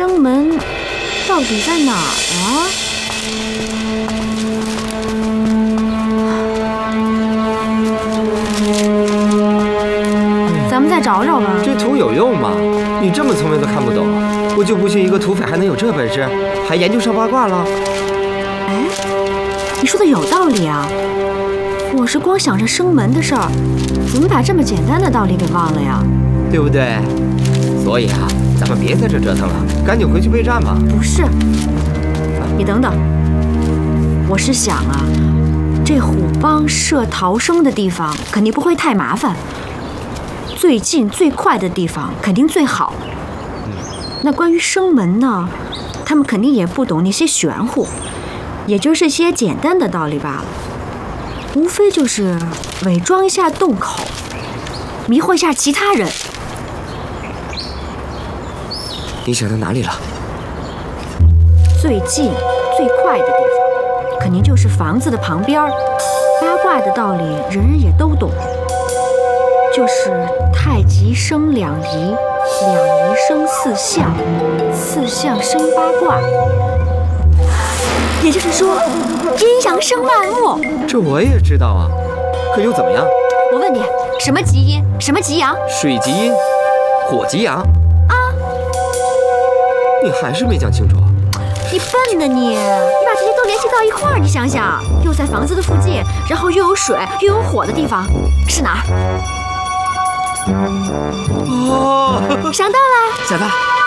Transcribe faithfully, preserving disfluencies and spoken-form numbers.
生门到底在哪儿啊？咱们再找找吧。 这图有用吗？你这么聪明都看不懂，我就不信一个土匪还能有这本事，还研究上八卦了。 哎，你说的有道理啊！我是光想着生门的事儿，怎么把这么简单的道理给忘了呀？ 对不对？所以啊，咱们别在这折腾了，赶紧回去备战吧。 不是，你等等，我是想啊，这虎帮设逃生的地方肯定不会太麻烦，最近最快的地方肯定最好。那关于生门呢，他们肯定也不懂那些玄乎，也就是些简单的道理罢了，无非就是伪装一下洞口，迷惑一下其他人。 你想到哪里了？ 最近最快的地方，肯定就是房子的旁边。八卦的道理，人人也都懂，就是太极生两仪，两仪生四象，四象生八卦。也就是说，阴阳生万物。 这我也知道啊，可又怎么样？ 我问你，什么极阴，什么极阳？ 水极阴，火极阳。你还是没讲清楚。 你笨呢你！你把这些都联系到一块儿，你想想，又在房子的附近，然后又有水又有火的地方，是哪儿？ 哦， 想到了。 小大。